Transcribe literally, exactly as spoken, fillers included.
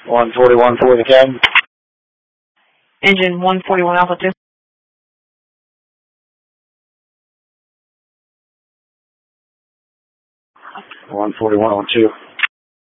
one forty-one for the cabin. Engine one forty-one Alpha two. one forty-one on two.